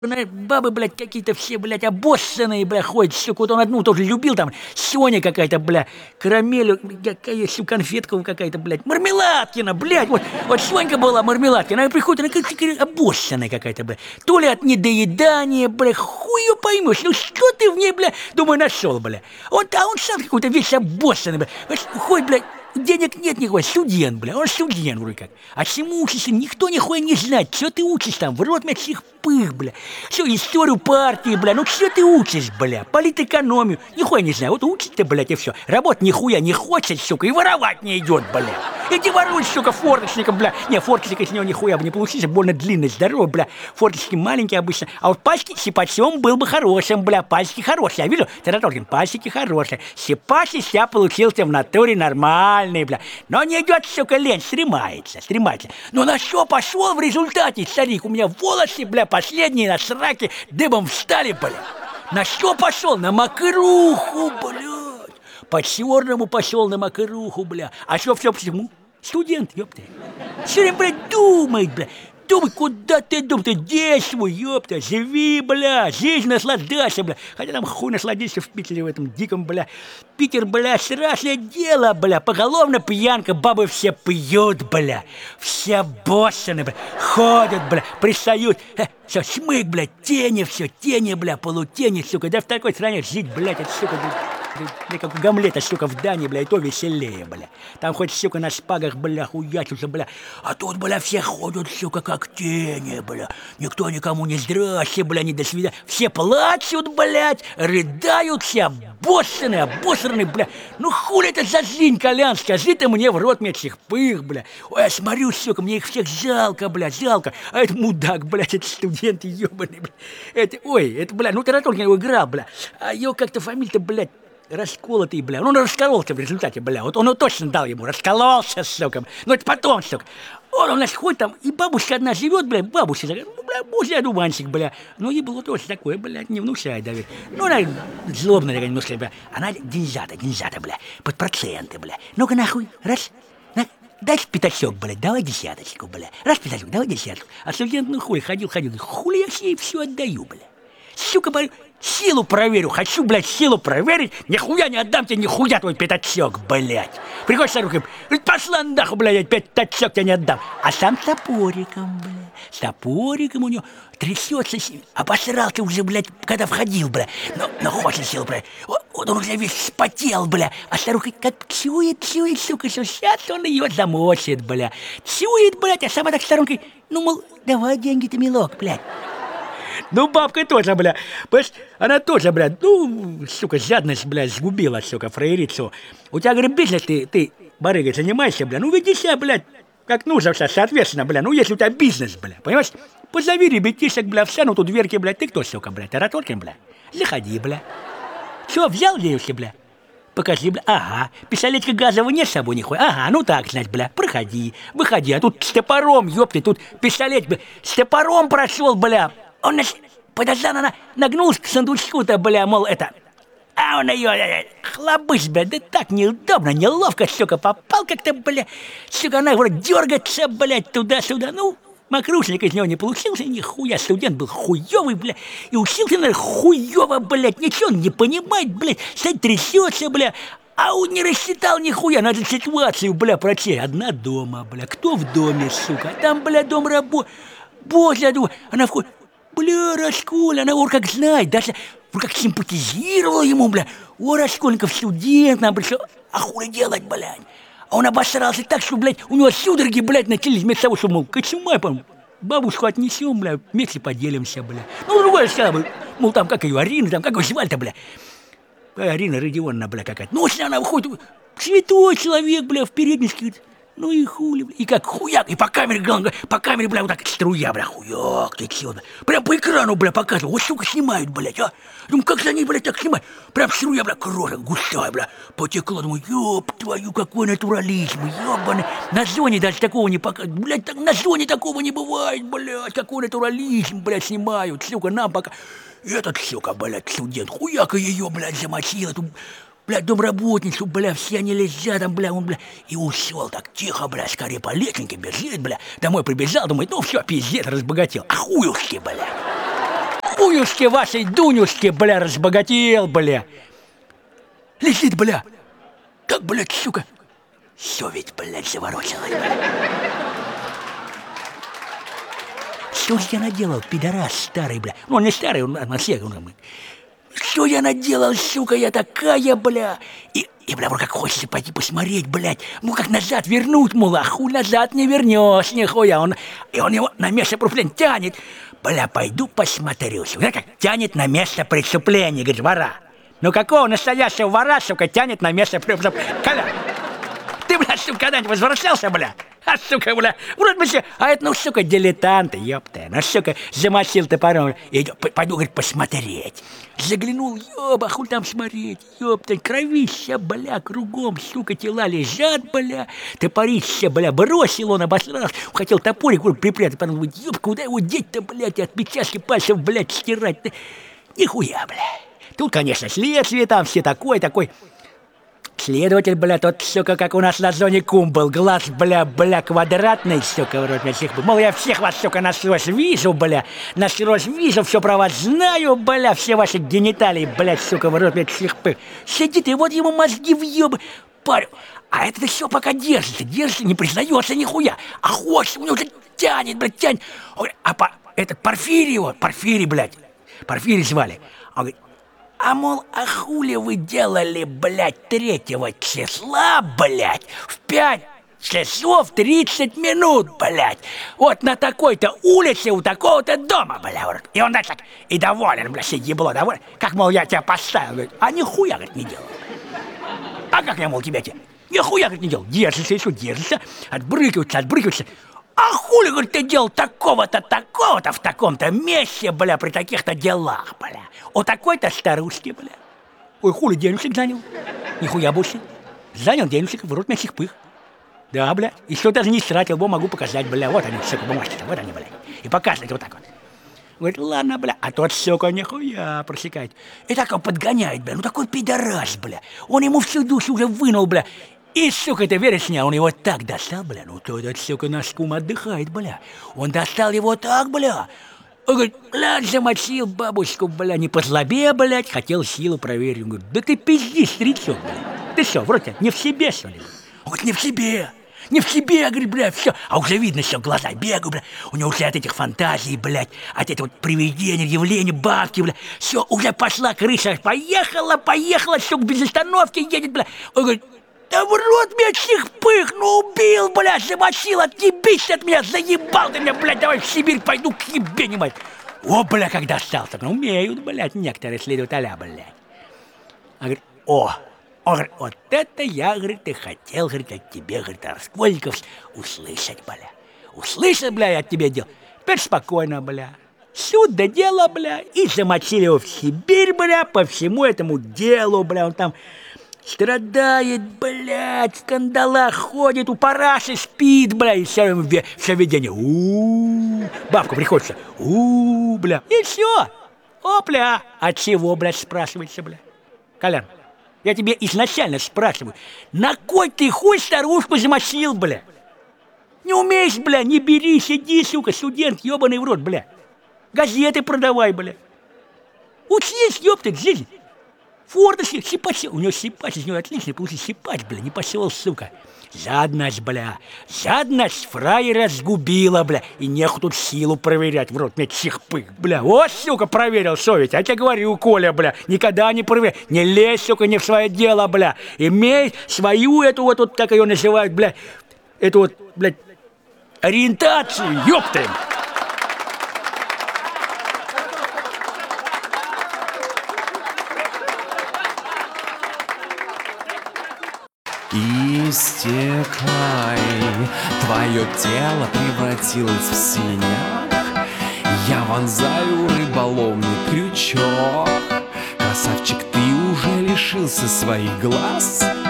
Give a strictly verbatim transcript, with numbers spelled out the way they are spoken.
Бабы, блядь, какие-то все, блядь, обоссанные, бля, ходят, сука. Вот он одну тоже любил, там, Соня какая-то, бля, карамель, какая, сука, конфетка какая-то, блядь, Мармеладкина, блядь, вот, вот Сонька была Мармеладкина, она приходит, она какая-то обоссанная какая-то, бля, то ли от недоедания, бля, хуй ее поймешь, ну что ты в ней, бля, думаю, нашел, бля. Он, а он сам какой-то весь обоссанный, бля, ходит, блядь. Денег нет никакой, студент, бля, он студент вроде как. А чему учишься, никто нихуя не знает, что ты учишь там, в рот всех пых, бля. Все, историю партии, бля, ну что ты учишь, бля, политэкономию, нихуя не знаю, вот учишься, блядь, и все. Работать нихуя не хочет, сука, и воровать не идет, бля. Иди воруй, сука, форточником, бля. Не, форточник из него нихуя бы не получился, больно длинный, здоровый, бля. Форточники маленькие обычно, а вот пальчики сипачом был бы хорошим, бля, пальчики хорошие. Я вижу, Тараторкин, пальчики хорошие. Сипач из себя получился в натуре нормально. Бля. Но не идет, сука, лень, стремается, стремается. Но на что пошел в результате, старик? У меня волосы, бля, последние на сраке дыбом встали, бля. На что пошел? На макруху, блядь. По-черному пошел на макруху, бля. А что все почему? Студент, ёпта. Все время, блядь, думает, бля. Думай, куда ты думаешь, ты действуй, ёпта, живи, бля, жизнь наслаждайся, бля. Хотя там хуй насладишься в Питере, в этом диком, бля. Питер, бля, страшное дело, бля, поголовно пьянка, бабы все пьют, бля. Все боссаны, бля, ходят, бля, пристают. Э, все, шмык, бля, тени, все, тени, бля, полутени, сука. Да в такой стране жить, блядь, это, сука, бля, как у Гамлета, сука, в Дании, бля, и то веселее, бля. Там хоть, сука, на шпагах, бля, хуячутся, бля. А тут, бля, все ходят, сука, как тени, бля. Никто никому не здрасте, бля, не до свидания. Все плачут, блядь, рыдают, все обоссанные, обосранные, бля. Ну хули это за жизнь, Колян, скажи ты мне в рот мне этих пых, бля. Ой, я смотрю, сука, мне их всех жалко, бля, жалко. А это мудак, блядь, это студент ебаный, бля. Это, ой, это, бля, ну Тараторкин его играл, бля. А его как-то фамилия-то, блядь, расколотый, бля. Ну, он раскололся в результате, бля. Вот он его точно дал ему. Раскололся, сука. Ну, это потом, сука. Он у нас ходит там, и бабушка одна живет, бля, бабушка, ну, бля, божий одуванчик, бля. Ну, ей было тоже такое, бля, не внушает доверие. Ну, она злобная такая немножко, бля. Она деньжата, деньжата, бля, под проценты, бля. Ну-ка, нахуй, раз, на, дай пятачок, бля, давай десяточку, бля. Раз пятачок, давай десяточку. А студент, ну, хули, ходил, ходил, хули я с ней все отдаю, бля. Сука, говорю, силу проверю, хочу, блядь, силу проверить, нихуя не отдам тебе, нихуя твой пятачок, блядь. Приходишь с руки, говорит, пошла нахуй, блядь, пятачок тебе не отдам. А сам с топориком, блядь, с топориком у него трясется, обосрался уже, блядь, когда входил, блядь. Но, но хочет силу проверить. Вот, вот он уже весь вспотел, блядь, а старуха как чует, чует, сука, что сейчас он ее замочит, блядь. Чует, блядь, а сама так сторонкой, ну, мол, давай деньги ты, милок, блядь. Ну, бабка тоже, бля, понимаешь, она тоже, бля, ну, сука, жадность, бля, сгубила, сука, фраерицу. У тебя, говорит, бизнес, ты, ты, барыгой, занимаешься, бля, ну, веди себя, блядь, как нужно, соответственно, бля, ну, если у тебя бизнес, бля, понимаешь, позови ребятишек, бля, встанут у дверки, бля, ты кто, сука, бля, Тараторкин, бля, заходи, бля. Все, взял денежки, бля, покажи, бля, ага, пистолетика газового нет с собой, нихуя, ага, ну так, значит, бля, проходи, выходи, а тут с топором, ёпты, тут пистолет, бля, с топором прошел, бля. Он, значит, подождал, она нагнулась к сундучку-то, бля, мол, это... А он ее, хлобысь, бля, да так неудобно, неловко, сука, попал как-то, бля. Сука, она вроде дергается, блядь, туда-сюда. Ну, макрушник из него не получился, нихуя. Студент был хуёвый, бля, и учился, наверное, хуёво, блядь. Ничего он не понимает, блядь, стоит, трясется, бля. А он не рассчитал нихуя, надо ситуацию, бля, прочесть. Одна дома, бля, кто в доме, сука? Там, бля, дом работы. Боже, я думаю, она входит... Бля, Раскольников, она вроде как знает, даже вроде как симпатизировала ему, бля. О, Раскольников, студент, нам пришел, а хули делать, блядь? А он обосрался так, что, блядь, у него судороги, блядь, начались вместо того, что, мол, кочумай, по-моему, бабушку отнесем, бля, вместе поделимся, бля. Ну, другое сказала, мол, там, как ее, Арина, там, как ее звали-то, бля. Арина Родионовна, бля, какая-то. Ну, она выходит, святой человек, бля, в передничке, ну и хули, бля, и как хуяк, и по камере, бля, по камере, бля, вот так струя, бля, хуяк, ты чё, бля, прям по экрану, бля, показывал, вот, сука, снимают, блядь, а, думаю, как за ней, блядь, так снимают, прям струя, бля, кровь густая, бля, потекла, думаю, ёб твою, какой натурализм, ёбаный, на зоне даже такого не показывают, блядь, так, на зоне такого не бывает, блядь, какой натурализм, блядь, снимают, сука, нам пока, и этот, сука, блядь, студент, хуяка ее, блядь, замочила, тут... Бля, домработницу, бля, все они лежат там, бля, он, бля, и ушел так тихо, бля, скорее по лестнице бежит, бля, домой прибежал, думает, ну все, пиздец, разбогател, охуевший, бля. Унюшке вашей Дунюшке, бля, разбогател, бля. Летит, бля. Как, блядь, сука. Все ведь, блядь, заворочилось, бля. Что ж я наделал, пидорас старый, бля? Ну, он не старый, он на всех. Что я наделал, сука, я такая, бля? И, и бля, как хочется пойти посмотреть, блядь. Ну, как назад вернуть, мол, а хуй назад не вернешь, нихуя. Он, и он его на место преступления тянет. Бля, пойду посмотрю. Знаешь, как тянет на место преступления, говорит, вора. Ну, какого настоящего вора, сука, тянет на место преступления? Коля, ты, бля, сука, когда-нибудь возвращался, бля? А, сука, бля, вроде бы все, а это, ну, сука, дилетанты, ёпта. Ну, сука, замочил топором. Иду, пойду, говорит, посмотреть. Заглянул, ёба, хуй там смотреть, ёпта, кровища, бля, кругом, сука, тела лежат, бля. Топорище, бля, бросил он, обосрался. Хотел топорик припрятать, потом говорит, ёб, куда его деть-то, блядь, отпечатки пальцев, блядь, стирать. Нихуя, бля. Тут, конечно, следствие там, все такой, такой. Следователь, бля, тот, сука, как у нас на зоне кум был. Глаз, бля, бля, квадратный, сука, вроде всех был. Мол, я всех вас, сука, насквозь вижу, бля. Насквозь вижу, все про вас знаю, бля. Все ваши гениталии, блядь, сука, вроде всех пых. Сидит, и вот ему мозги въеб... Парю. А это все пока держится, держится, не признается нихуя. А хочет, у него уже тянет, блядь, тянет. Он говорит, а по... этот Порфирий его, Порфирий, блядь. Порфирий звали. Он говорит, а мол, а хули вы делали, блядь, третьего числа, блядь, в пять часов тридцать минут, блядь, вот на такой-то улице у такого-то дома, блядь. И он, значит, так, и доволен, блядь, сидит, ебло, доволен. Как, мол, я тебя поставил, говорит, а нихуя, говорит, не делал. А как я, мол, тебя тебе? Нихуя, говорит, не делал. Держится, еще держится, отбрыкивается, отбрыкивается. А хули, говорит, ты делал такого-то, такого-то в таком-то месте, бля, при таких-то делах, бля. У такой-то старушки, бля. Ой, хули, денежек занял. Нихуя больше. Занял денежек, в рот на сих пых. Да, бля. И что даже не стратил, его могу показать, бля. Вот они, сука, бумажки-то, вот они, бля. И показывает вот так вот. Говорит, ладно, бля. А тот, сука, нихуя просекает. И так он подгоняет, бля. Ну такой пидорас, бля. Он ему всю душу уже вынул, бля. И, сука, это вересня, он его так достал, бля. Ну, то этот, сука, наш кум отдыхает, бля. Он достал его так, бля. Он говорит, блядь, замочил бабушку, бля, не по злобе, блядь, хотел силу проверить. Он говорит, да ты пиздишь, старичок, бля. Ты что, вроде не в себе, что ли? Он говорит, не в себе, не в себе, говорит, бля, все. А уже видно, что глаза бегают, бля. У него уже от этих фантазий, блядь, от этого вот привидения, явления, бабки, бля. Все, уже пошла крыша, поехала, поехала, сука, без остановки едет, бля. Он говорит, да в рот меня чих пых, ну убил, бля, замочил, отъебись от меня, заебал ты меня, блядь, давай в Сибирь пойду к ебе, не мать. О, бля, как достался, ну умеют, блядь, некоторые следователя, блядь. А говорит, о, он говорит, вот это я, говорит, и хотел, говорит, от тебе, говорит, Раскольников, услышать, бля. Услышать, бля, я от тебя дел. Теперь спокойно, бля. Суд до дела, бля, и замочили его в Сибирь, бля, по всему этому делу, бля, он там... Страдает, блядь, в кандалах ходит, у параши спит, бля, и все, все видение. У-у-у, бабка приходится, у-у-у, бля, и все. Опля, от чего, блядь, спрашивается, бля? Колян, я тебе изначально спрашиваю, на кой ты хуй старушку замочил, бля? Не умеешь, бля, не бери, сиди, сука, студент, ебаный в рот, бля. Газеты продавай, бля. Учись, ёпта, жизнь. Фордовский сипач, у него сипач, из него отличный получился сипач, бля, не пошел, сука. Жадность, бля, жадность фраера сгубила, бля, и нехуй тут силу проверять, в рот мне чихпых, бля. Вот, сука, проверил совесть, я тебе говорю, Коля, бля, никогда не проверь, не лезь, сука, не в свое дело, бля. Имей свою эту вот, вот как ее называют, бля, эту вот, блядь, ориентацию, ёпты. Истекай, твое тело превратилось в синяк. Я вонзаю рыболовный крючок. Красавчик, ты уже лишился своих глаз.